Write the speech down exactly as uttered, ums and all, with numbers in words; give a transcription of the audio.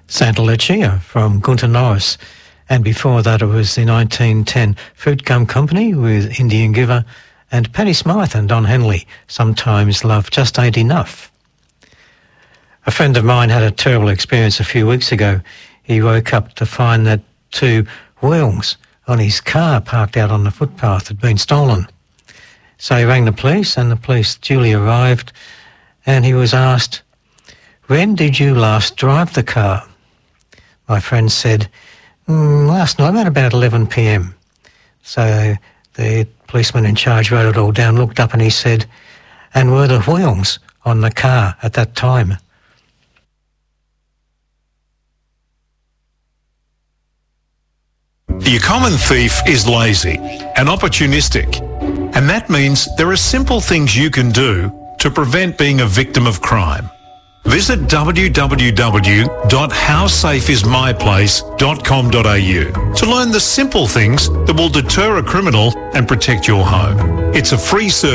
Santa Lucia from Gunter Norris. And before that, it was the nineteen ten Fruit Gum Company with Indian Giver and Patti Smythe and Don Henley, Sometimes Love Just Ain't Enough. A friend of mine had a terrible experience a few weeks ago. He woke up to find that two wheels on his car parked out on the footpath had been stolen. So he rang the police, and the police duly arrived, and he was asked, "When did you last drive the car?" My friend said, mm, last night at about eleven p m. So the policeman in charge wrote it all down, looked up, and he said, "And were the wheels on the car at that time?" Your common thief is lazy and opportunistic, and that means there are simple things you can do to prevent being a victim of crime. Visit w w w dot how safe is my place dot com dot a u to learn the simple things that will deter a criminal and protect your home. It's a free service.